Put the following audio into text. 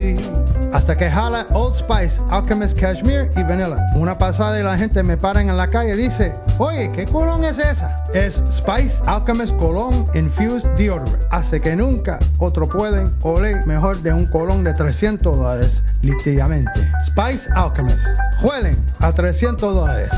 Hasta que jala Old Spice, Alchemist Cashmere y Vanilla. Una pasada y la gente me paran en la calle y dice, oye, ¿qué cologne es esa? Es Spice Alchemist Cologne Infused Deodorant. Hace que nunca otro pueden oler mejor de un cologne de $300, literalmente. Spice Alchemist. Huelen a $300.